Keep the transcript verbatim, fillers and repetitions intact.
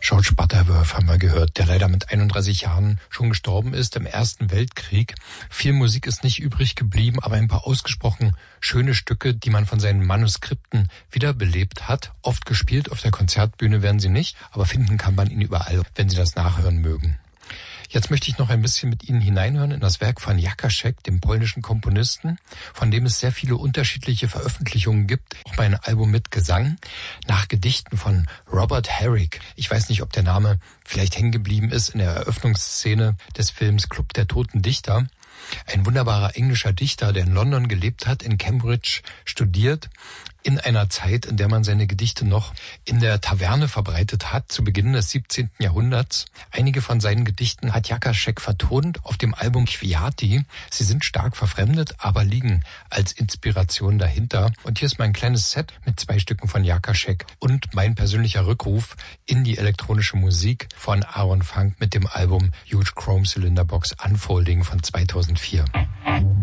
George Butterworth haben wir gehört, der leider mit einunddreißig Jahren schon gestorben ist im Ersten Weltkrieg. Viel Musik ist nicht übrig geblieben, aber ein paar ausgesprochen schöne Stücke, die man von seinen Manuskripten wiederbelebt hat. Oft gespielt, auf der Konzertbühne werden sie nicht, aber finden kann man ihn überall, wenn Sie das nachhören mögen. Jetzt möchte ich noch ein bisschen mit Ihnen hineinhören in das Werk von Jakaschek, dem polnischen Komponisten, von dem es sehr viele unterschiedliche Veröffentlichungen gibt. Auch bei einem Album mit Gesang, nach Gedichten von Robert Herrick. Ich weiß nicht, ob der Name vielleicht hängen geblieben ist in der Eröffnungsszene des Films Club der Toten Dichter. Ein wunderbarer englischer Dichter, der in London gelebt hat, in Cambridge studiert, in einer Zeit, in der man seine Gedichte noch in der Taverne verbreitet hat, zu Beginn des siebzehnten Jahrhunderts. Einige von seinen Gedichten hat Jakaschek vertont auf dem Album Kwiaty. Sie sind stark verfremdet, aber liegen als Inspiration dahinter. Und hier ist mein kleines Set mit zwei Stücken von Jakaschek und mein persönlicher Rückruf in die elektronische Musik von Aaron Funk mit dem Album Huge Chrome Cylinder Box Unfolding von zweitausendvier.